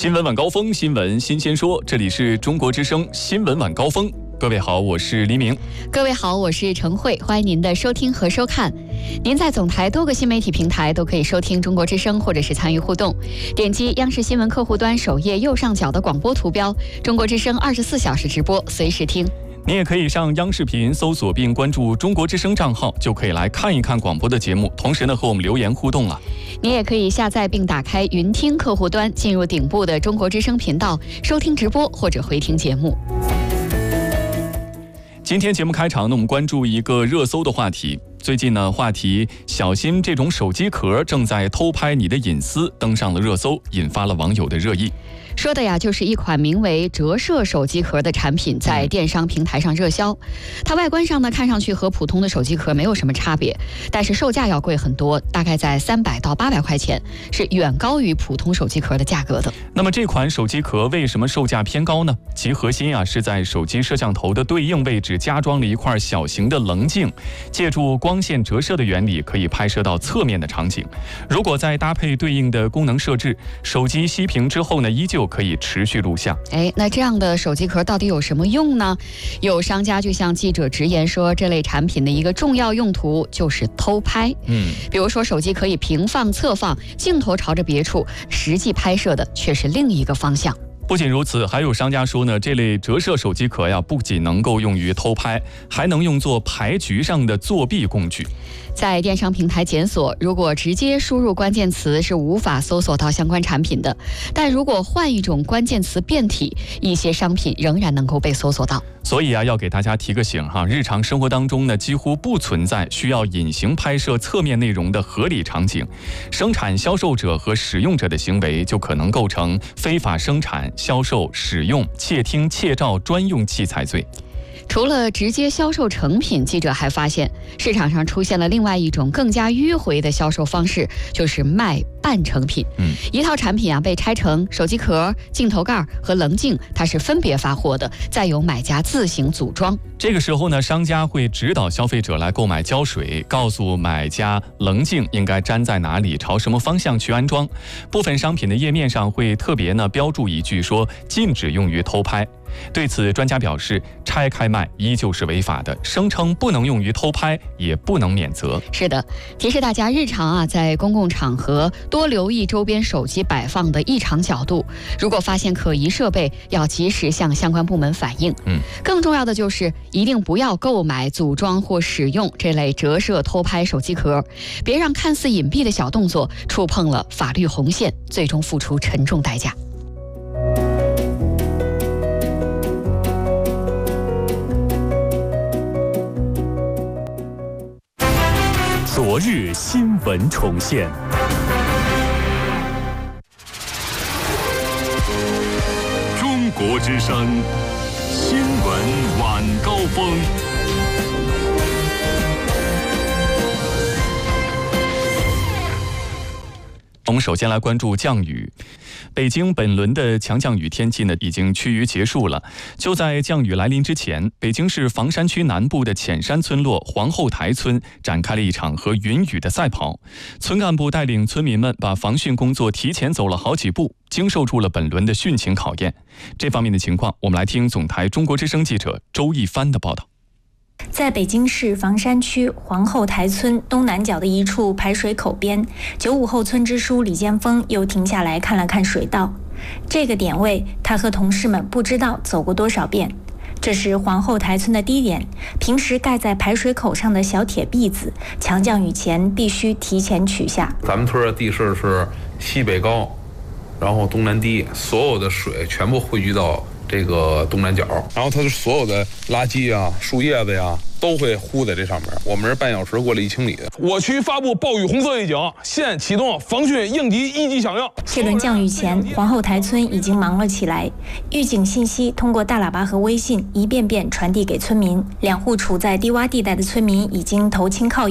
新闻晚高峰，新闻新鲜说，这里是中国之声新闻晚高峰。各位好，我是黎明。 各位好，我是程慧，欢迎您的收听和收看。您在总台多个新媒体平台都可以收听中国之声，或者是参与互动。点击央视新闻客户端首页右上角的广播图标，中国之声24小时直播，随时听。 您也可以上央视频搜索并关注中国之声账号，就可以来看一看广播的节目，同时呢和我们留言互动了。 您也可以下载并打开云听客户端，进入顶部的中国之声频道，收听直播或者回听节目。 今天节目开场呢，我们关注一个热搜的话题。最近呢，话题小心这种手机壳正在偷拍你的隐私登上了热搜，引发了网友的热议。 说的呀，就是一款名为折射手机壳的产品在电商平台上热销。它外观上呢，看上去和普通的手机壳没有什么差别，但是售价要贵很多，大概在300到800块钱，是远高于普通手机壳的价格的。 那么这款手机壳为什么售价偏高呢？其核心是在手机摄像头的对应位置加装了一块小型的棱镜，借助光线折射的原理，可以拍摄到侧面的场景。如果再搭配对应的功能设置，手机熄屏之后呢，依旧可以持续录像。 那这样的手机壳到底有什么用呢？有商家就向记者直言说，这类产品的一个重要用途就是偷拍。比如说手机可以平放、侧放，镜头朝着别处，实际拍摄的却是另一个方向。 不仅如此，还有商家说呢，这类折射手机壳不仅能够用于偷拍，还能用作牌局上的作弊工具。 在电商平台检索，如果直接输入关键词是无法搜索到相关产品的，但如果换一种关键词变体，一些商品仍然能够被搜索到。 所以要给大家提个醒日常生活当中呢，几乎不存在需要隐形拍摄侧面内容的合理场景，生产、销售者和使用者的行为就可能构成非法生产、销售、使用、窃听、窃照专用器材罪。 除了直接销售成品，记者还发现市场上出现了另外一种更加迂回的销售方式，就是卖半成品。一套产品被拆成手机壳、镜头盖和棱镜，它是分别发货的，再由买家自行组装。 这个时候呢，商家会指导消费者来购买胶水，告诉买家棱镜应该粘在哪里，朝什么方向去安装。部分商品的页面上会特别标注一句说禁止用于偷拍。对此，专家表示，拆开卖依旧是违法的，声称不能用于偷拍，也不能免责。 是的，提示大家日常在公共场合多留意周边手机摆放的异常角度，如果发现可疑设备，要及时向相关部门反映。更重要的就是一定不要购买、组装或使用这类折射偷拍手机壳，别让看似隐蔽的小动作触碰了法律红线，最终付出沉重代价。 昨日新闻重现，中国之声新闻晚高峰。 我们首先来关注降雨。北京本轮的强降雨天气呢，已经趋于结束了。就在降雨来临之前，北京市房山区南部的浅山村落皇后台村展开了一场和云雨的赛跑。村干部带领村民们把防汛工作提前走了好几步，经受住了本轮的汛情考验。这方面的情况，我们来听总台中国之声记者周一帆的报道。 在北京市房山区皇后台村东南角的一处排水口边，95后村支书李建峰又停下来看了看水道。这个点位，他和同事们不知道走过多少遍。这是皇后台村的低点，平时盖在排水口上的小铁篦子，强降雨前必须提前取下。 咱们村的地势是西北高，然后东南低，所有的水全部汇聚到这个东南角，然后它的所有的垃圾树叶子都会糊在这上面。我们是半小时过了1清理。 我区发布暴雨红色预警，现启动防汛应急1级响应。 这轮降雨前，皇后台村已经忙了起来，预警信息通过大喇叭和微信一遍遍传递给村民。2户处在低洼地带的村民已经投亲靠友，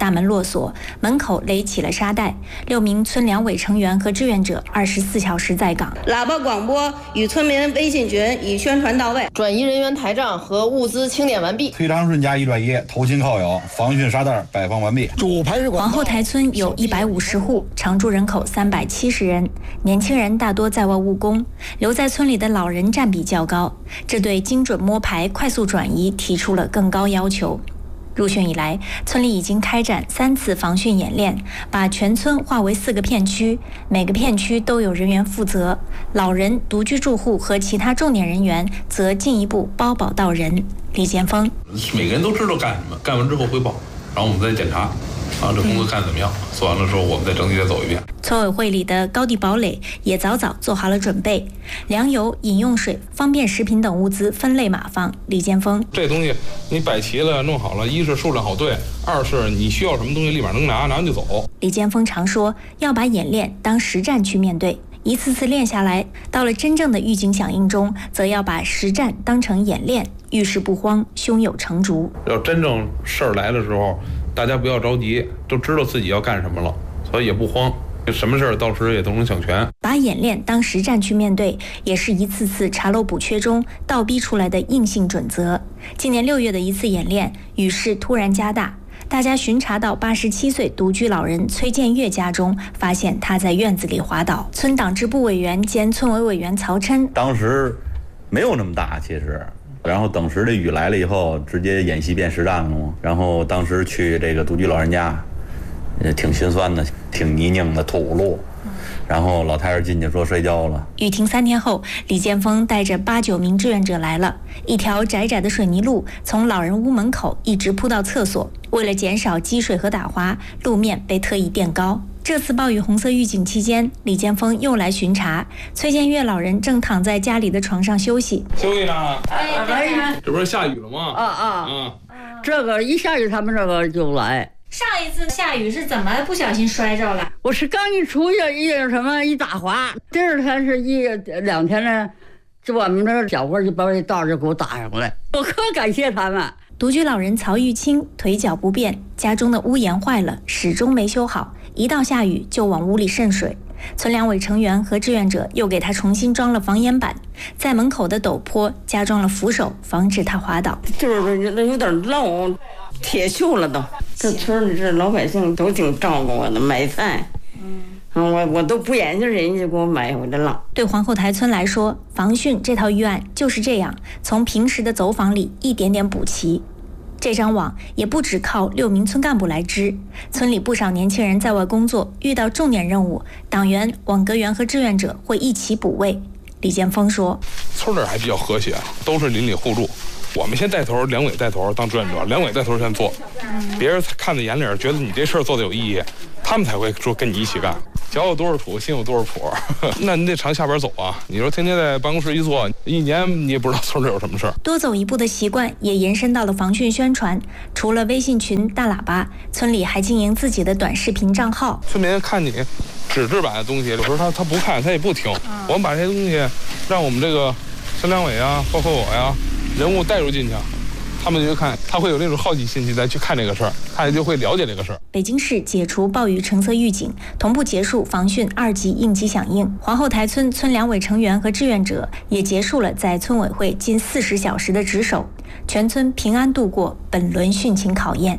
大门落锁，门口垒起了沙袋。6名村两委成员和志愿者24小时在岗， 喇叭广播与村民微信群已宣传到位， 转移人员台账和物资清点完毕。 崔长顺家1转1，投亲靠友，防汛沙袋摆放完毕。 皇后台村有150户，常住人口370人，年轻人大多在外务工，留在村里的老人占比较高，这对精准摸排、快速转移提出了更高要求。入汛以来，村里已经开展3次防汛演练，把全村划为4个片区，每个片区都有人员负责，老人、独居住户和其他重点人员则进一步包保到人。李建峰， 每个人都知道干什么，干完之后汇报，然后我们再检查，这工作干得怎么样？做完了之后，我们再整体再走一遍。 村委会里的高地堡垒也早早做好了准备，粮油、饮用水、方便食品等物资分类码放。李建峰， 这东西你摆齐了、弄好了，一是数量好对，二是你需要什么东西立马能拿完就走。 李建峰常说，要把演练当实战去面对。一次次练下来，到了真正的预警响应中，则要把实战当成演练，遇事不慌，胸有成竹。 要真正事儿来的时候，大家不要着急，都知道自己要干什么了，所以也不慌，什么事儿到时也都能想全。 把演练当实战去面对，也是一次次查漏补缺中倒逼出来的硬性准则。今年6月的一次演练，雨势突然加大，大家巡查到87岁独居老人崔建月家中，发现他在院子里滑倒。村党支部委员兼村委委员曹琛， 当时没有那么大，其实。然后等时这雨来了以后，直接演习变实战了嘛。然后当时去这个独居老人家，挺心酸的，挺泥泞的土路。然后老太太进去说摔跤了。 雨停3天后，李建峰带着8、9名志愿者来了。一条窄窄的水泥路从老人屋门口一直铺到厕所，为了减少积水和打滑，路面被特意垫高。这次暴雨红色预警期间，李建峰又来巡查。崔建月老人正躺在家里的床上休息。 休息呢？ 哎， 这不是下雨了吗？ 这个一下雨他们这个就来。 上一次下雨是怎么不小心摔着了？ 我是刚一出去一打滑，第二天是2天呢，就我们这小伙就把这道就给我打上来，我可感谢他们。 独居老人曹玉清腿脚不便，家中的屋檐坏了，始终没修好，一到下雨就往屋里渗水。村两委成员和志愿者又给他重新装了防烟板，在门口的陡坡加装了扶手，防止他滑倒。 就是有点漏，铁锈了都。这村里这老百姓都挺照顾我的，买菜。我都不研究，人家给我买回来了。 对皇后台村来说，防汛这套预案就是这样，从平时的走访里一点点补齐。这张网也不只靠6名村干部来织，村里不少年轻人在外工作，遇到重点任务，党员、网格员和志愿者会一起补位。李建峰说：“ 村里还比较和谐，都是邻里互助。我们先带头，两委带头当志愿者，两委带头先做，别人看在眼里，觉得你这事儿做的有意义，他们才会说跟你一起干。脚有多少土，心有多少谱，那你得常下边走啊！你说天天在办公室一坐，一年你也不知道村里有什么事儿。 多走一步的习惯也延伸到了防汛宣传，除了微信群、大喇叭，村里还经营自己的短视频账号。 村民看你纸质版的东西，有时候他不看，他也不听。我们把这些东西让我们这个村两委啊，包括我呀，人物带入进去。他们就看，他会有那种好奇心去再去看这个事儿，他也就会了解这个事儿。 北京市解除暴雨橙色预警，同步结束防汛2级应急响应。皇后台村村两委成员和志愿者也结束了在村委会近40小时的值守，全村平安度过本轮汛情考验。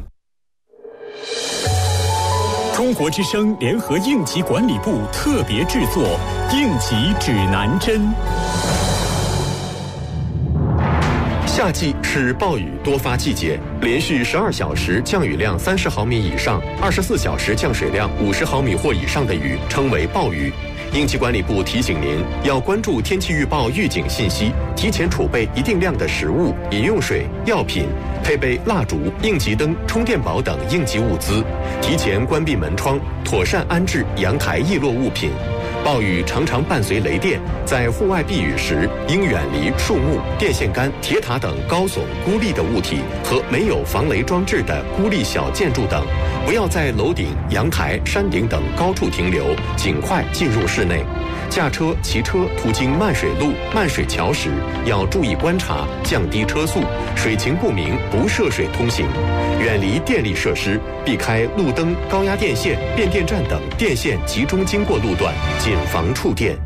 中国之声联合应急管理部特别制作《应急指南针》。 夏季是暴雨多发季节，连续12小时降雨量30毫米以上，24小时降水量50毫米或以上的雨称为暴雨。应急管理部提醒您要关注天气预报预警信息，提前储备一定量的食物、饮用水、药品，配备蜡烛、应急灯、充电宝等应急物资，提前关闭门窗，妥善安置阳台易落物品。暴雨常常伴随雷电，在户外避雨时，应远离树木、电线杆、铁塔等高耸孤立的物体和没有防雷装置的孤立小建筑等，不要在楼顶、阳台、山顶等高处停留，尽快进入室内。 驾车、骑车途经漫水路、漫水桥时，要注意观察，降低车速，水情不明不涉水通行，远离电力设施，避开路灯、高压电线、变电站等电线集中经过路段，谨防触电。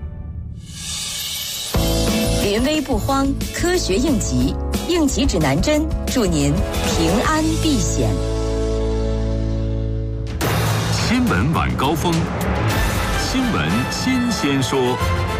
临危不慌，科学应急，应急指南针，祝您平安避险。 新闻晚高峰，新闻新鲜说。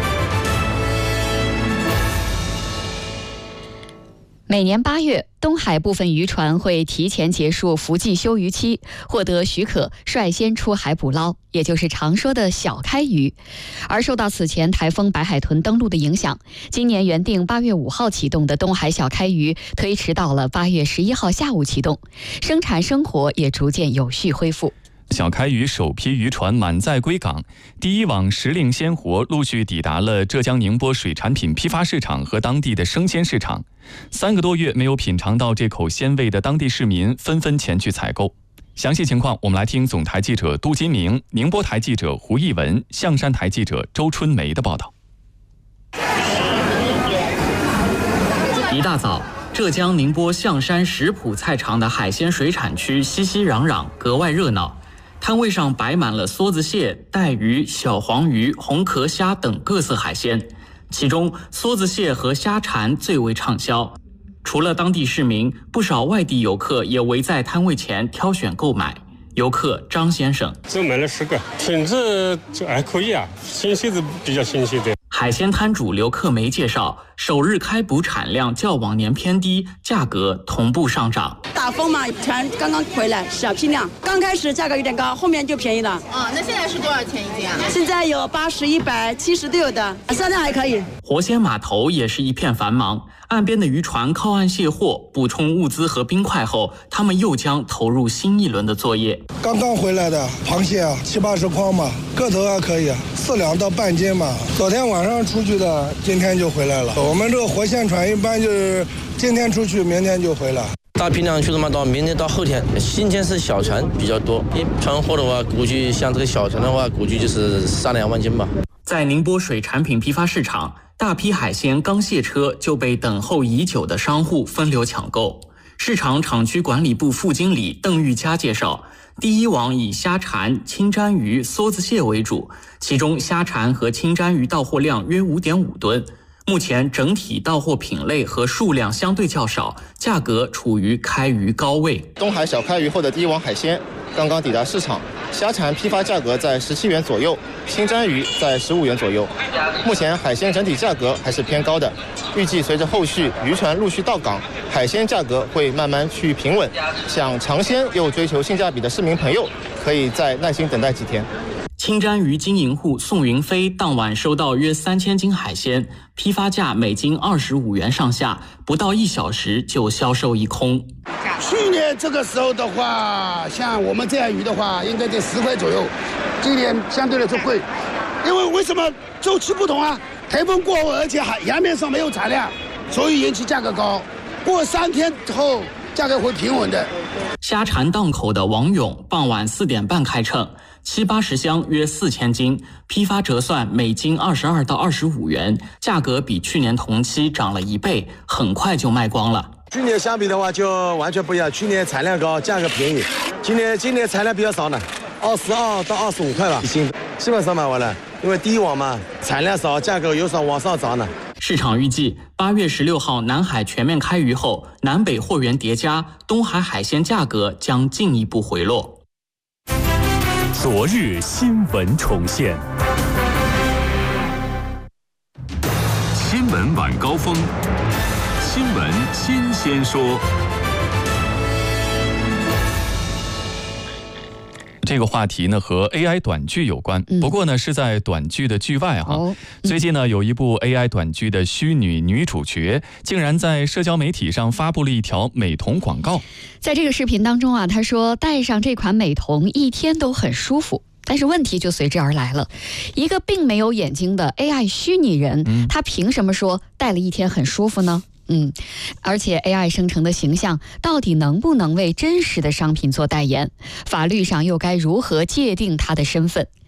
每年8月，东海部分渔船会提前结束伏季休渔期，获得许可，率先出海捕捞，也就是常说的小开渔。而受到此前台风白海豚登陆的影响，今年原定8月5号启动的东海小开渔推迟到了8月11号下午启动，生产生活也逐渐有序恢复。 小开渔首批渔船满载归港，第一网时令鲜活陆续抵达了浙江宁波水产品批发市场和当地的生鲜市场。3个多月没有品尝到这口鲜味的当地市民纷纷前去采购。详细情况我们来听总台记者杜金明、宁波台记者胡艺文、象山台记者周春梅的报道。 一大早，浙江宁波象山石浦菜场的海鲜水产区熙熙攘攘，格外热闹。摊位上摆满了梭子蟹、带鱼、小黄鱼、红壳虾等各色海鲜，其中梭子蟹和虾蝉最为畅销。除了当地市民，不少外地游客也围在摊位前挑选购买。游客张先生： 只买了10个，品质就还可以啊，新鲜是比较新鲜的。 海鲜摊主刘克梅介绍，首日开捕产量较往年偏低，价格同步上涨。 打风嘛，船刚刚回来，小批量，刚开始价格有点高，后面就便宜了。 那现在是多少钱一斤啊？ 现在有80、100、70都有的，销量还可以。 活鲜码头也是一片繁忙，岸边的渔船靠岸卸货，补充物资和冰块后，他们又将投入新一轮的作业。 刚刚回来的螃蟹啊，70、80筐嘛，个头还可以，4两到半斤嘛。昨天晚上出去的，今天就回来了。我们这个活鲜船一般就是今天出去，明天就回来。 大批量去的嘛，到明天到后天。新鲜是小船比较多，一船货的话，估计像这个小船的话，估计就是3、2万斤吧。 在宁波水产品批发市场，大批海鲜刚卸车就被等候已久的商户分流抢购。市场厂区管理部副经理邓玉佳介绍，第一网以虾蝉、清沾鱼、梭子蟹为主，其中虾蝉和清沾鱼到货量约5.5吨。目前整体到货品类和数量相对较少，价格处于开渔高位。 东海小开渔后的第一网海鲜刚刚抵达市场，虾蝉批发价格在17元左右，清沾鱼在15元左右。目前海鲜整体价格还是偏高的，预计随着后续渔船陆续到港，海鲜价格会慢慢趋于平稳。想尝鲜又追求性价比的市民朋友，可以再耐心等待几天。 清沾鱼经营户宋云飞当晚收到约3000斤海鲜，批发价每斤25元上下，不到1小时就销售一空。 去年这个时候的话，像我们这样鱼的话，应该在10块左右，今年相对来说贵，因为为什么周期不同啊？台风过后，而且洋面上没有产量，所以引起价格高。过3天后，价格会平稳的。 虾蝉档口的王勇傍晚4点半开秤，70、80箱约4000斤，批发折算每斤22到25元，价格比去年同期涨了1倍，很快就卖光了。 去年相比的话就完全不一样，去年产量高，价格便宜，今年产量比较少呢，22到25块吧一斤，基本上卖完了。因为第一网嘛，产量少，价格有所往上涨呢。 市场预计8月16号南海全面开渔后，南北货源叠加，东海海鲜价格将进一步回落。 昨日新闻重现， 新闻晚高峰，新闻新鲜说。 这个话题呢和 AI 短剧有关，不过呢是在短剧的剧外哈。最近呢有一部 AI 短剧的虚拟女主角竟然在社交媒体上发布了一条美瞳广告。 在这个视频当中啊，她说戴上这款美瞳一天都很舒服。但是问题就随之而来了，一个并没有眼睛的 AI 虚拟人，他凭什么说戴了一天很舒服呢？而且 AI 生成的形象到底能不能为真实的商品做代言？法律上又该如何界定它的身份？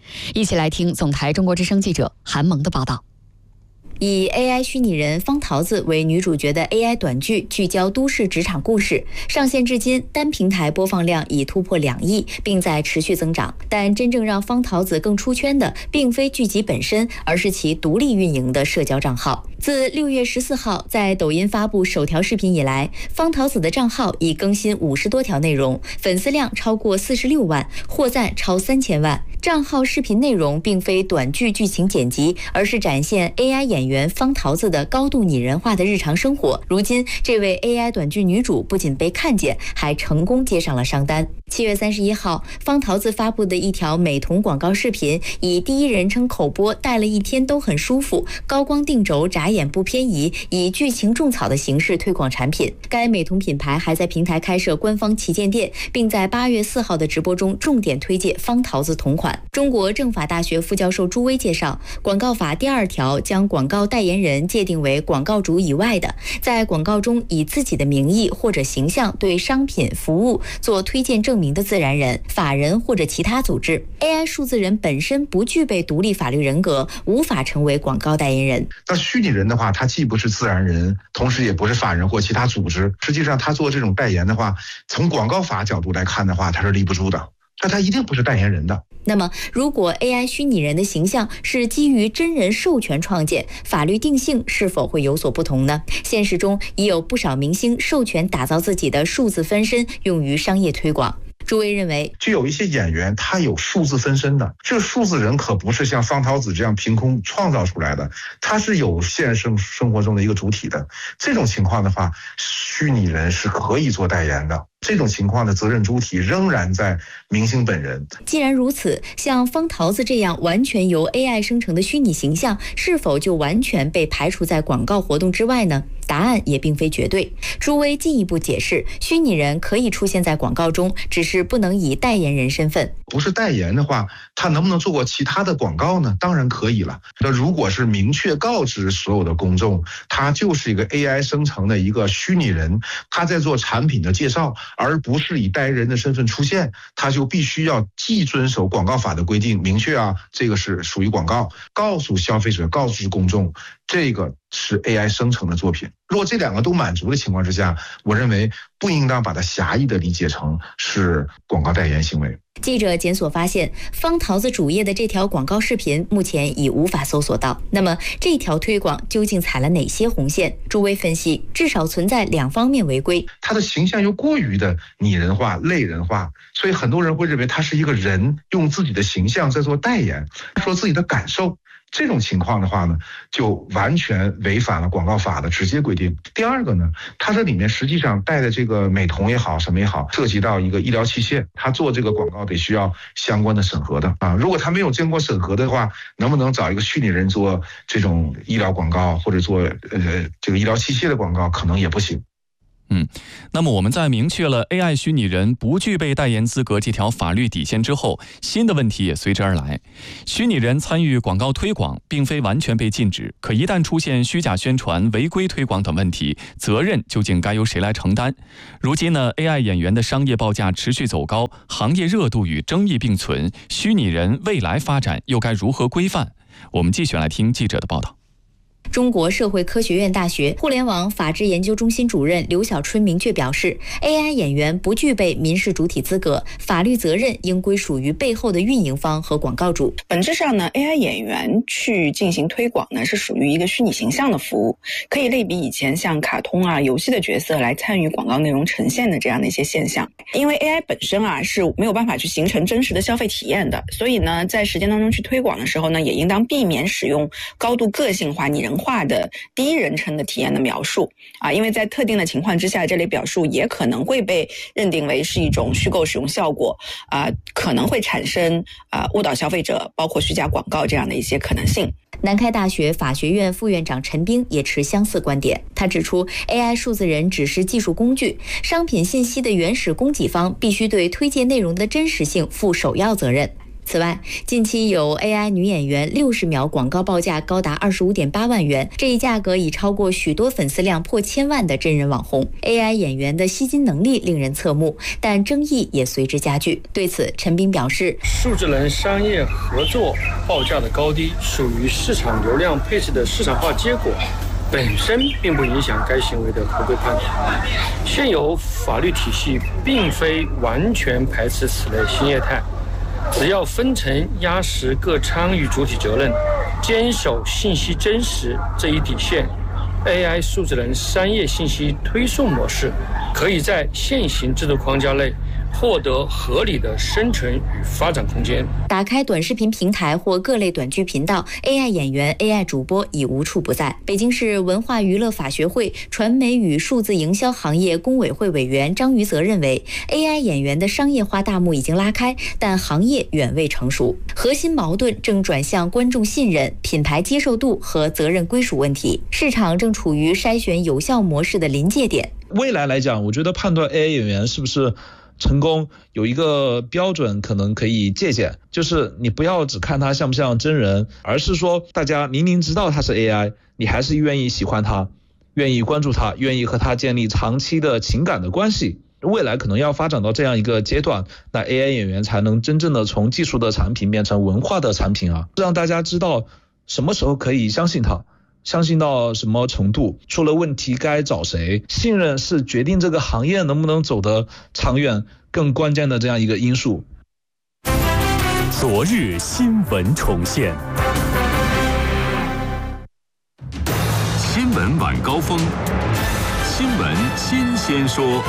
一起来听总台中国之声记者韩萌的报道。 以 AI 虚拟人方桃子为女主角的 AI 短剧，聚焦都市职场故事，上线至今单平台播放量已突破2亿，并在持续增长。但真正让方桃子更出圈的，并非剧集本身，而是其独立运营的社交账号。自6月14号在抖音发布首条视频以来，方桃子的账号已更新50多条内容，粉丝量超过46万，获赞超3000万。账号视频内容并非短剧剧情剪辑，而是展现 AI 演员方桃子的高度拟人化的日常生活。如今，这位 AI 短剧女主不仅被看见，还成功接上了商单。7月31号，方桃子发布的一条美瞳广告视频，以第一人称口播戴了一天都很舒服，高光定轴眨眼不偏移，以剧情种草的形式推广产品。该美瞳品牌还在平台开设官方旗舰店，并在8月4号的直播中重点推介方桃子同款。中国政法大学副教授朱威介绍，广告法第2条将广告代言人界定为广告主以外的，在广告中以自己的名义或者形象对商品服务做推荐证明的自然人、法人或者其他组织。 AI 数字人本身不具备独立法律人格，无法成为广告代言人。 那虚拟人的话，他既不是自然人，同时也不是法人或其他组织，实际上他做这种代言的话，从广告法角度来看的话，他是立不住的，那他一定不是代言人的。 那么，如果 AI 虚拟人的形象是基于真人授权创建，法律定性是否会有所不同呢？现实中已有不少明星授权打造自己的数字分身，用于商业推广。朱威认为， 就有一些演员他有数字分身的，这个数字人可不是像方桃子这样凭空创造出来的，他是有现实生活中的一个主体的。这种情况的话，虚拟人是可以做代言的。这种情况的责任主体仍然在明星本人。 既然如此，像方桃子这样完全由 AI 生成的虚拟形象，是否就完全被排除在广告活动之外呢？答案也并非绝对。朱威进一步解释，虚拟人可以出现在广告中，只是不能以代言人身份。 不是代言的话，他能不能做过其他的广告呢？当然可以了。那如果是明确告知所有的公众，他就是一个 AI 生成的一个虚拟人，他在做产品的介绍，而不是以代言人的身份出现，他就必须要既遵守广告法的规定，明确这个是属于广告，告诉消费者，告诉公众，这个是 AI 生成的作品。如果这2个都满足的情况之下，我认为不应当把它狭义的理解成是广告代言行为。 记者检索发现，方桃子主页的这条广告视频目前已无法搜索到。那么，这条推广究竟踩了哪些红线？朱威分析，至少存在2方面违规。 他的形象又过于的拟人化、类人化，所以很多人会认为他是一个人，用自己的形象在做代言，说自己的感受。这种情况的话呢，就完全违反了广告法的直接规定。第二个呢，它这里面实际上带的这个美瞳也好，什么也好，涉及到一个医疗器械，它做这个广告得需要相关的审核的啊。如果它没有经过审核的话，能不能找一个虚拟人做这种医疗广告，或者做这个医疗器械的广告，可能也不行。 那么我们在明确了 AI 虚拟人不具备代言资格这条法律底线之后，新的问题也随之而来。虚拟人参与广告推广并非完全被禁止，可一旦出现虚假宣传、违规推广等问题，责任究竟该由谁来承担？如今呢 ，AI 演员的商业报价持续走高，行业热度与争议并存，虚拟人未来发展又该如何规范？我们继续来听记者的报道。 中国社会科学院大学互联网法治研究中心主任刘小春明确表示 ，AI 演员不具备民事主体资格，法律责任应归属于背后的运营方和广告主。 本质上呢 ，AI 演员去进行推广呢，是属于一个虚拟形象的服务，可以类比以前像卡通游戏的角色来参与广告内容呈现的这样的一些现象。因为 AI 本身是没有办法去形成真实的消费体验的，所以呢，在实践当中去推广的时候呢，也应当避免使用高度个性化、拟人化的第一人称的体验的描述因为在特定的情况之下，这类表述也可能会被认定为是一种虚构使用效果可能会产生误导消费者，包括虚假广告这样的一些可能性。 南开大学法学院副院长陈斌也持相似观点，他指出 AI 数字人只是技术工具，商品信息的原始供给方必须对推荐内容的真实性负首要责任。 此外，近期有 AI 女演员60秒广告报价高达25.8万元，这一价格已超过许多粉丝量破1000万的真人网红。AI 演员的吸金能力令人侧目，但争议也随之加剧。对此，陈斌表示， 数字人商业合作报价的高低属于市场流量配置的市场化结果，本身并不影响该行为的合规判断。现有法律体系并非完全排斥此类新业态，只要分层压实各参与主体责任，坚守信息真实这一底线， AI 数字人商业信息推送模式可以在现行制度框架内获得合理的生存与发展空间。 打开短视频平台或各类短剧频道， AI 演员、AI 主播已无处不在。北京市文化娱乐法学会传媒与数字营销行业工委会委员张于泽认为， AI 演员的商业化大幕已经拉开，但行业远未成熟，核心矛盾正转向观众信任、品牌接受度和责任归属问题，市场正处于筛选有效模式的临界点。 未来来讲，我觉得判断 AI 演员是不是成功有一个标准可能可以借鉴，就是你不要只看他像不像真人，而是说大家明明知道他是 AI， 你还是愿意喜欢他，愿意关注他，愿意和他建立长期的情感的关系。未来可能要发展到这样一个阶段，那 AI 演员才能真正的从技术的产品变成文化的产品啊，让大家知道什么时候可以相信他，相信到什么程度，出了问题该找谁。信任是决定这个行业能不能走得长远更关键的这样一个因素。 昨日新闻重现， 新闻晚高峰，新闻新鲜说。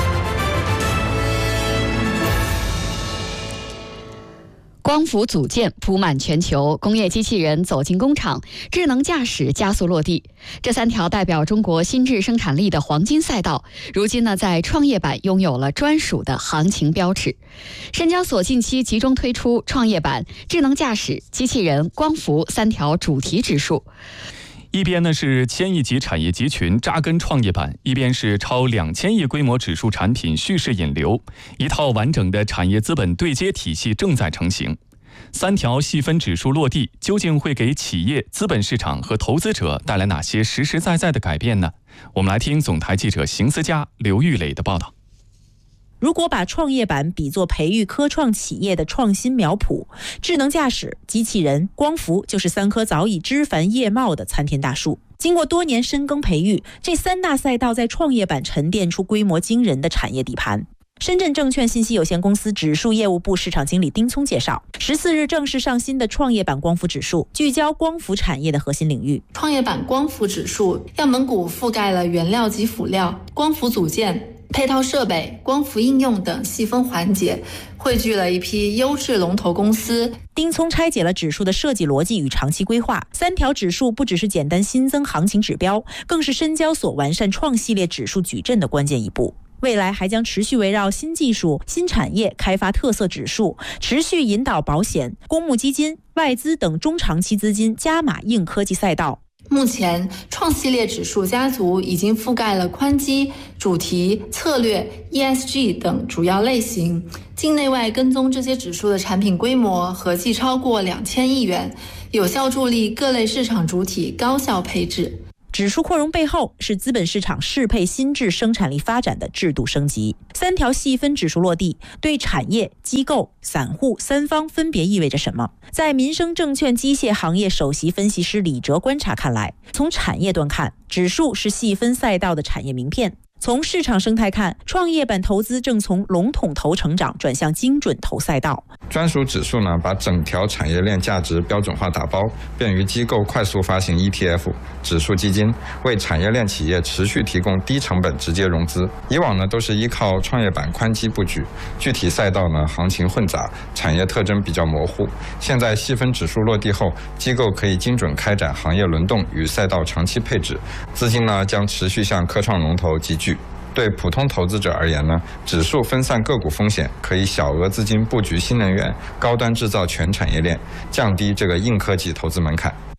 光伏组件铺满全球，工业机器人走进工厂，智能驾驶加速落地。这3条代表中国新质生产力的黄金赛道，如今呢，在创业板拥有了专属的行情标尺。深交所近期集中推出创业板、智能驾驶、机器人、光伏3条主题指数。 一边呢是1000亿级产业集群扎根创业板，一边是超2000亿规模指数产品蓄势引流，一套完整的产业资本对接体系正在成型。3条细分指数落地，究竟会给企业、资本市场和投资者带来哪些实实在在的改变呢？我们来听总台记者邢思佳、刘玉磊的报道。 如果把创业板比作培育科创企业的创新苗圃，智能驾驶、机器人、光伏就是3棵早已枝繁叶茂的参天大树。经过多年深耕培育，这3大赛道在创业板沉淀出规模惊人的产业底盘。深圳证券信息有限公司指数业务部市场经理丁聪介绍，14日正式上新的创业板光伏指数，聚焦光伏产业的核心领域。 创业板光伏指数样本股覆盖了原料及辅料、光伏组件、配套设备、光伏应用等细分环节，汇聚了一批优质龙头公司。 丁聪拆解了指数的设计逻辑与长期规划，3条指数不只是简单新增行情指标，更是深交所完善创系列指数矩阵的关键一步。未来还将持续围绕新技术、新产业开发特色指数，持续引导保险、公募基金、外资等中长期资金加码硬科技赛道。 目前创系列指数家族已经覆盖了宽基、主题、策略、ESG 等主要类型，境内外跟踪这些指数的产品规模合计超过2000亿元，有效助力各类市场主体高效配置。 指数扩容背后是资本市场适配新质生产力发展的制度升级。3条细分指数落地，对产业、机构、散户3方分别意味着什么？在民生证券机械行业首席分析师李哲观察看来，从产业端看，指数是细分赛道的产业名片。从市场生态看，创业板投资正从笼统投成长转向精准投赛道。 专属指数呢，把整条产业链价值标准化打包，便于机构快速发行 ETF 指数基金，为产业链企业持续提供低成本直接融资。以往呢都是依靠创业板宽基布局，具体赛道呢行情混杂，产业特征比较模糊。现在细分指数落地后，机构可以精准开展行业轮动与赛道长期配置，资金呢将持续向科创龙头集聚。对普通投资者而言呢，指数分散个股风险，可以小额资金布局新能源、高端制造全产业链，降低这个硬科技投资门槛。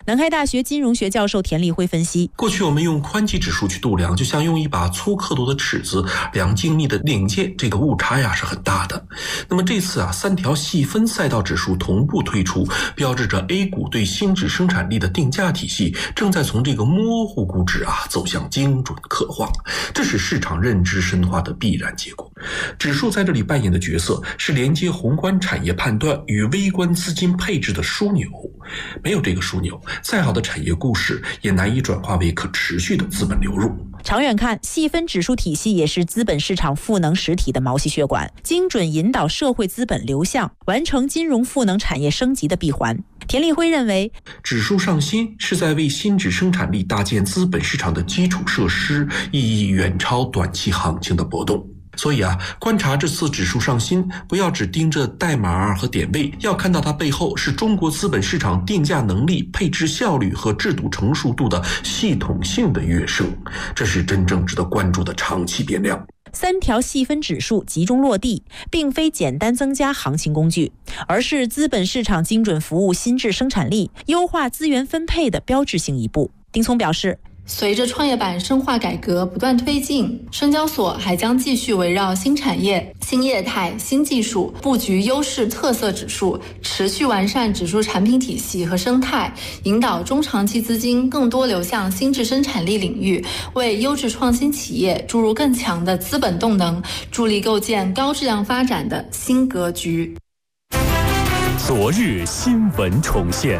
南开大学金融学教授田立辉分析， 过去我们用宽基指数去度量，就像用一把粗刻度的尺子量精密的领界，这个误差呀是很大的。那么这次3条细分赛道指数同步推出，标志着 A 股对新质生产力的定价体系正在从这个模糊估值走向精准刻画，这是市场认知深化的必然结果。指数在这里扮演的角色是连接宏观产业判断与微观资金配置的枢纽，没有这个枢纽，再好的产业故事也难以转化为可持续的资本流入。 长远看，细分指数体系也是资本市场赋能实体的毛细血管，精准引导社会资本流向，完成金融赋能产业升级的闭环。田立辉认为， 指数上新是在为新质生产力搭建资本市场的基础设施，意义远超短期行情的波动。所以观察这次指数上新，不要只盯着代码和点位，要看到它背后是中国资本市场定价能力、配置效率和制度成熟度的系统性的跃升，这是真正值得关注的长期变量。 3条细分指数集中落地，并非简单增加行情工具，而是资本市场精准服务新质生产力、优化资源分配的标志性一步。丁聪表示， 随着创业板深化改革不断推进，深交所还将继续围绕新产业、新业态、新技术，布局优势特色指数，持续完善指数产品体系和生态，引导中长期资金更多流向新质生产力领域，为优质创新企业注入更强的资本动能，助力构建高质量发展的新格局。 昨日新闻重现。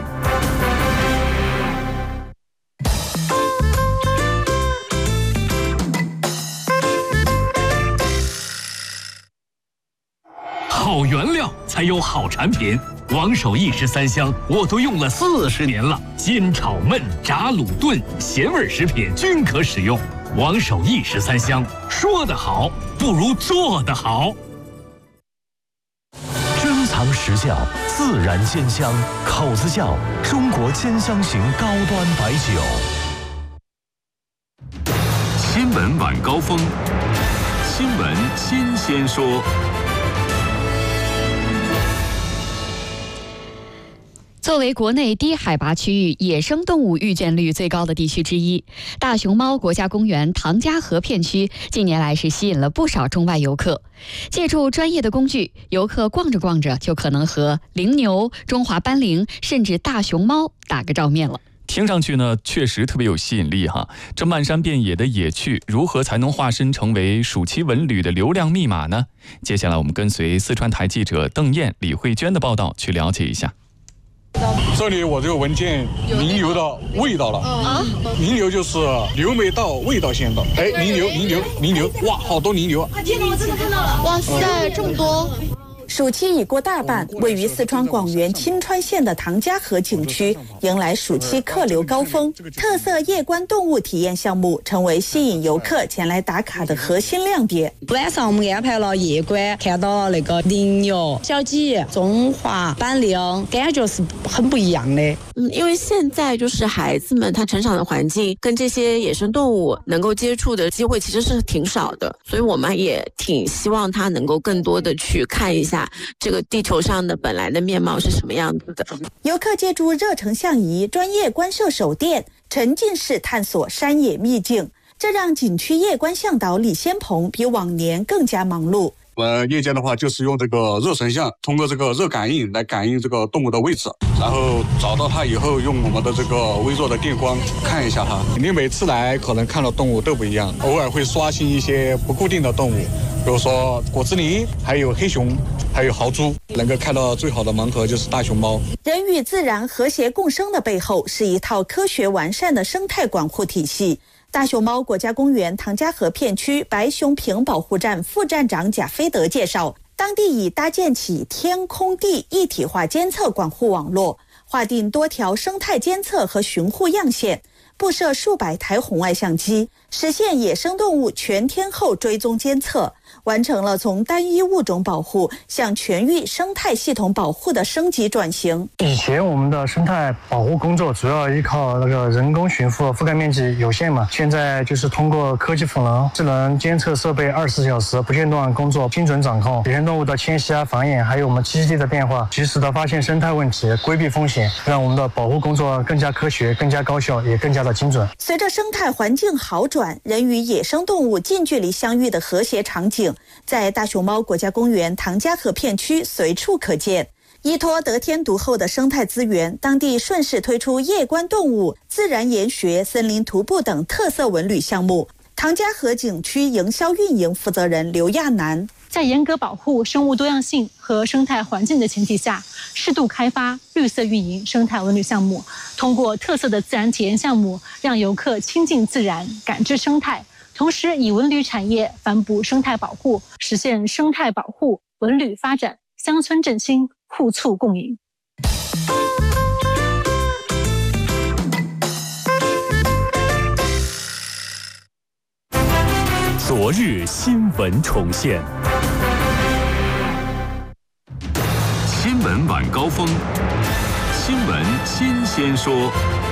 好原料才有好产品，王守义13香我都用了40年了，煎炒焖炸卤炖咸味食品均可使用。王守义13香，说得好不如做得好。 珍藏实窖，自然煎香，口子窖，中国煎香型高端白酒。 新闻晚高峰，新闻新鲜说。 作为国内低海拔区域野生动物遇见率最高的地区之一，大熊猫国家公园唐家河片区近年来是吸引了不少中外游客。借助专业的工具，游客逛着逛着就可能和羚牛、中华斑羚甚至大熊猫打个照面了。 听上去呢，确实特别有吸引力哈。这漫山遍野的野趣，如何才能化身成为暑期文旅的流量密码呢？接下来我们跟随四川台记者邓燕、李慧娟的报道去了解一下。 这里我就闻见羚牛的味道了。羚牛就是牛没到，味道先到。哎，羚牛，哇，好多羚牛啊！ 天哪，我真的看到了！哇塞，这么多！ 暑期已过大半，位于四川广元钦川县的唐家河景区迎来暑期客流高峰，特色夜观动物体验项目成为吸引游客前来打卡的核心亮点。 晚上我们安排了夜观，看到那个羚牛、小鸡、中华斑羚，感觉是很不一样的。 因为现在就是孩子们他成长的环境跟这些野生动物能够接触的机会其实是挺少的，所以我们也挺希望他能够更多的去看一下这个地球上的本来的面貌是什么样子的。 游客借助热成像仪、专业观摄手电，沉浸式探索山野秘境，这让景区夜观向导李先鹏比往年更加忙碌。 夜间的话，就是用这个热成像，通过这个热感应来感应这个动物的位置，然后找到它以后，用我们的这个微弱的电光看一下它。你每次来可能看到动物都不一样，偶尔会刷新一些不固定的动物，比如说果子狸，还有黑熊，还有豪猪。能够看到最好的盲盒就是大熊猫。 人与自然和谐共生的背后，是一套科学完善的生态管护体系。大熊猫国家公园唐家河片区白熊坪保护站副站长贾飞德介绍，当地已搭建起天空地一体化监测管护网络，划定多条生态监测和巡护样线，布设数百台红外相机，实现野生动物全天候追踪监测， 完成了从单一物种保护向全域生态系统保护的升级转型。 以前我们的生态保护工作主要依靠那个人工巡复，覆盖面积有限嘛，现在就是通过科技赋能、智能监测设备24小时不间断工作，精准掌控野生动物的迁徙啊、繁衍，还有我们栖息地的变化，及时的发现生态问题，规避风险，让我们的保护工作更加科学、更加高效，也更加的精准。 随着生态环境好转，人与野生动物近距离相遇的和谐场景，在大熊猫国家公园唐家河片区随处可见。依托得天独厚的生态资源，当地顺势推出夜观动物、自然研学、森林徒步等特色文旅项目。唐家河景区营销运营负责人刘亚楠， 在严格保护生物多样性和生态环境的前提下，适度开发绿色运营生态文旅项目，通过特色的自然体验项目，让游客亲近自然、感知生态，同时以文旅产业反哺生态保护，实现生态保护、文旅发展、乡村振兴互促共赢。 昨日新闻重现， 新闻晚高峰，新闻新鲜说。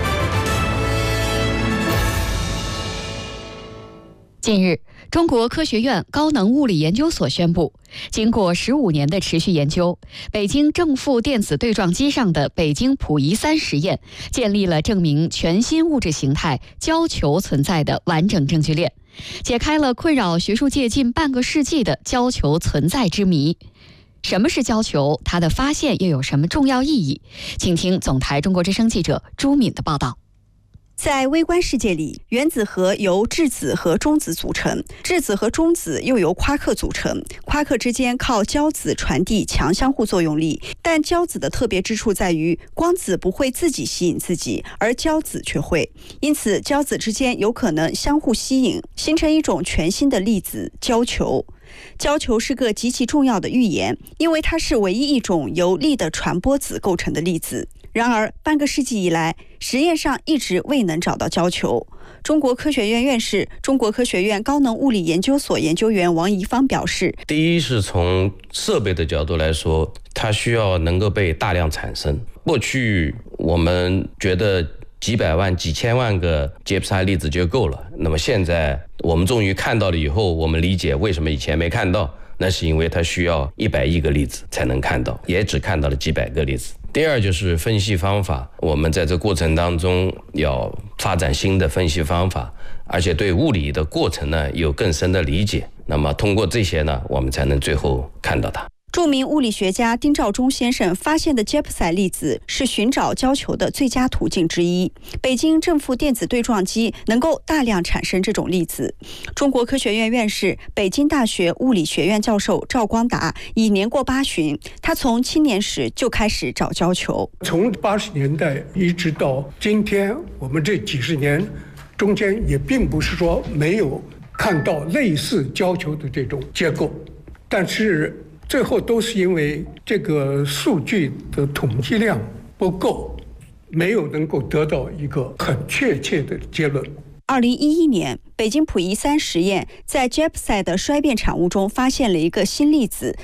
近日，中国科学院高能物理研究所宣布，经过15年的持续研究，北京正负电子对撞机上的北京溥仪3实验建立了证明全新物质形态胶球存在的完整证据链，解开了困扰学术界近半个世纪的胶球存在之谜。什么是胶球？它的发现又有什么重要意义？请听总台中国之声记者朱敏的报道。 在微观世界里，原子核由质子和中子组成，质子和中子又由夸克组成，夸克之间靠胶子传递强相互作用力。但胶子的特别之处在于，光子不会自己吸引自己，而胶子却会，因此胶子之间有可能相互吸引，形成一种全新的粒子胶球。胶球是个极其重要的预言，因为它是唯一一种由力的传播子构成的粒子。然而，半个世纪以来，实验上一直未能找到胶球。中国科学院院士、中国科学院高能物理研究所研究员王贻芳表示， 第一是从设备的角度来说，它需要能够被大量产生。过去我们觉得几百万、几千万个杰普赛粒子就够了，那么现在我们终于看到了以后，我们理解为什么以前没看到，那是因为它需要100亿个粒子才能看到，也只看到了几百个粒子。第二就是分析方法，我们在这过程当中要发展新的分析方法，而且对物理的过程呢有更深的理解，那么通过这些呢，我们才能最后看到它。 著名物理学家丁肇中先生发现的杰普赛粒子是寻找胶球的最佳途径之一。北京正负电子对撞机能够大量产生这种粒子。中国科学院院士、北京大学物理学院教授赵光达已年过80旬，他从青年时就开始找胶球。 从80年代一直到今天，我们这几十年中间也并不是说没有看到类似胶球的这种结构，但是最后都是因为这个数据的统计量不够，没有能够得到一个很确切的结论。 2011年，北京溥仪3实验在杰普赛的衰变产物中发现了一个新粒子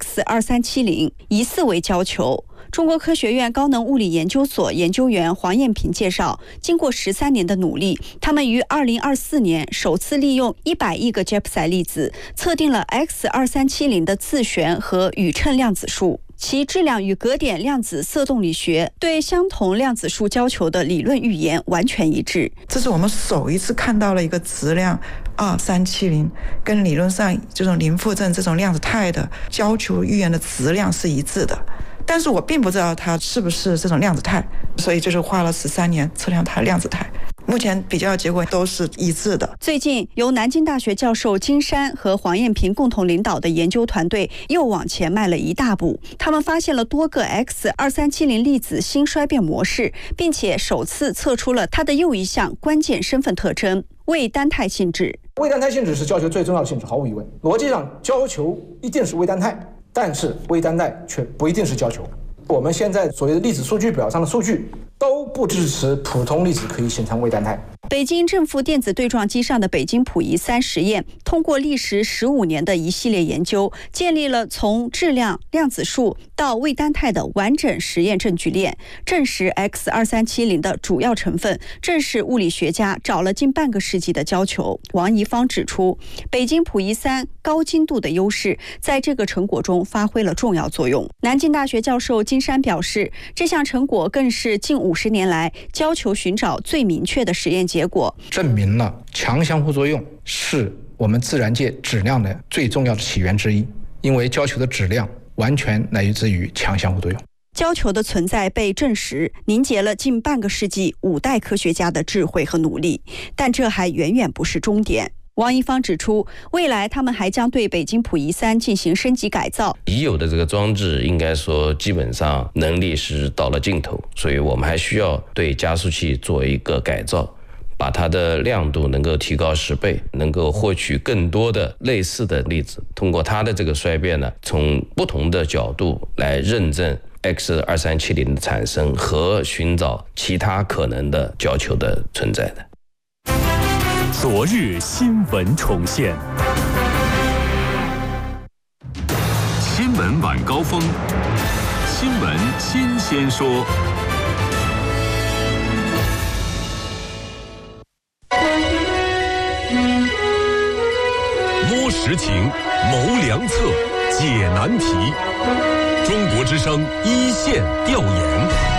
X2370，疑似为胶球。中国科学院高能物理研究所研究员黄艳平介绍，经过13年的努力，他们于2024年首次利用100亿个杰普赛粒子，测定了 X2370的自旋和宇称量子数，其质量与格点量子色动力学对相同量子数胶球的理论预言完全一致。 这是我们首一次看到了一个质量2370跟理论上这种零负振这种量子态的胶球预言的质量是一致的，但是我并不知道它是不是这种量子态，所以就是花了13年测量它的量子态。目前比较结果都是一致的。 最近，由南京大学教授金山和黄艳平共同领导的研究团队又往前迈了一大步，他们发现了多个 X2370粒子新衰变模式，并且首次测出了它的又一项关键身份特征——微单态性质。 微单态性质是胶球最重要的性质，毫无疑问。逻辑上，胶球一定是微单态，但是微单态却不一定是胶球。我们现在所谓的粒子数据表上的数据都不支持普通粒子可以形成微单态。 北京正负电子对撞机上的北京溥仪3实验，通过历时15年的一系列研究，建立了从质量、量子数到微单态的完整实验证据链，证实 X2370的主要成分正是物理学家找了近半个世纪的焦球。王贻芳指出，北京溥仪3高精度的优势在这个成果中发挥了重要作用。南京大学教授金山表示，这项成果更是近50年来焦球寻找最明确的实验结果， 证明了强相互作用是我们自然界质量的最重要的起源之一，因为焦球的质量完全来自于强相互作用。 焦球的存在被证实，凝结了近半个世纪5代科学家的智慧和努力，但这还远远不是终点。王贻芳指出，未来他们还将对北京溥仪3进行升级改造。 已有的这个装置应该说基本上能力是到了尽头，所以我们还需要对加速器做一个改造，把它的亮度能够提高10倍，能够获取更多的类似的粒子，通过它的这个衰变呢，从不同的角度来认证 X2370的产生和寻找其他可能的焦球的存在的。 昨日新闻重现， 新闻晚高峰，新闻新鲜说。摸实情，谋良策，解难题。中国之声一线调研。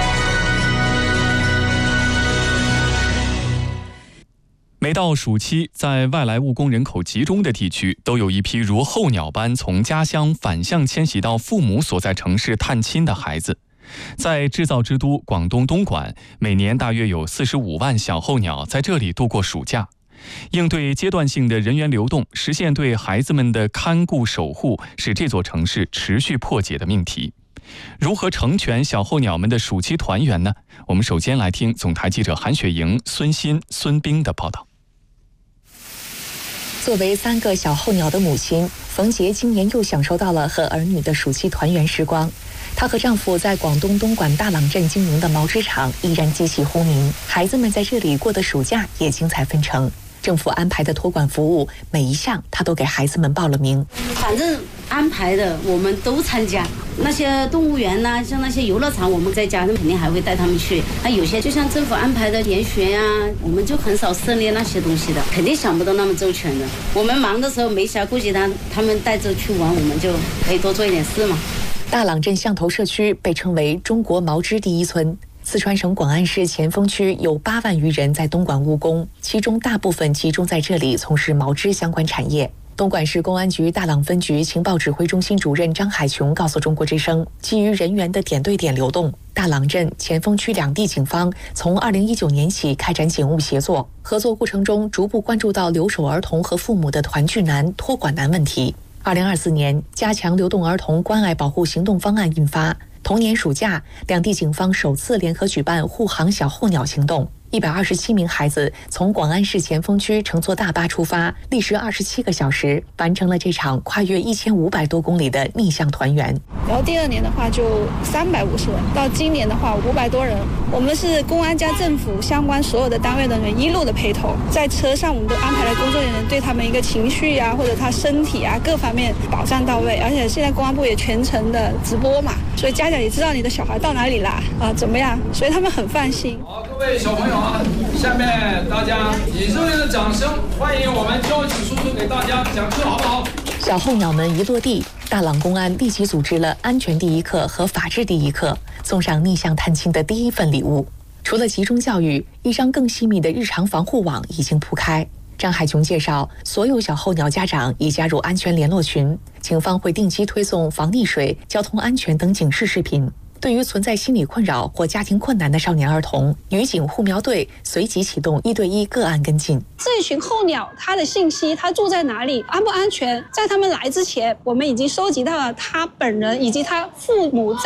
每到暑期，在外来务工人口集中的地区，都有一批如候鸟般从家乡反向迁徙到父母所在城市探亲的孩子。在制造之都广东东莞，每年大约有45万小候鸟在这里度过暑假。应对阶段性的人员流动，实现对孩子们的看顾守护，是这座城市持续破解的命题。如何成全小候鸟们的暑期团圆呢？我们首先来听总台记者韩雪莹、孙鑫、孙冰的报道。 作为3个小候鸟的母亲，冯杰今年又享受到了和儿女的暑期团圆时光。她和丈夫在广东东莞大朗镇经营的毛织厂依然机器轰鸣，孩子们在这里过的暑假也精彩纷呈。政府安排的托管服务，每一项她都给孩子们报了名。 反正安排的我们都参加，那些动物园呐，像那些游乐场，我们在家肯定还会带他们去。那有些就像政府安排的研学呀，我们就很少涉猎那些东西的，肯定想不到那么周全的。我们忙的时候没暇顾及他们带着去玩，我们就可以多做一点事嘛。 大朗镇象头社区被称为中国毛织第一村。四川省广安市前锋区有8万余人在东莞务工，其中大部分集中在这里从事毛织相关产业。东莞市公安局大朗分局情报指挥中心主任张海琼告诉中国之声，基于人员的点对点流动，大朗镇、前锋区2地警方从2019年起开展警务协作，合作过程中逐步关注到留守儿童和父母的团聚难、托管难问题。2024年，加强流动儿童关爱保护行动方案印发。同年暑假，2地警方首次联合举办护航小候鸟行动。127名孩子从广安市前锋区乘坐大巴出发，历时27个小时，完成了这场跨越1500多公里的逆向团圆。 然后第2年的话就350人，到今年的话500多人。我们是公安加政府相关所有的单位的人一路的陪同，在车上我们都安排了工作人员，对他们一个情绪啊或者他身体啊各方面保障到位。而且现在公安部也全程的直播嘛，所以家长也知道你的小孩到哪里啦怎么样，所以他们很放心。 好，各位小朋友啊，下面大家以热烈的掌声欢迎我们交警叔叔给大家讲课，好不好？ 小候鸟们一落地，大朗公安立即组织了安全第一课和法治第一课，送上逆向探亲的第一份礼物。除了集中教育，一张更细密的日常防护网已经铺开。张海琼介绍，所有小候鸟家长已加入安全联络群，警方会定期推送防溺水、交通安全等警示视频。对于存在心理困扰或家庭困难的少年儿童，女警护苗队随即启动1对1个案跟进。 这群候鸟它的信息，它住在哪里，安不安全，在他们来之前，我们已经收集到了他本人以及他父母在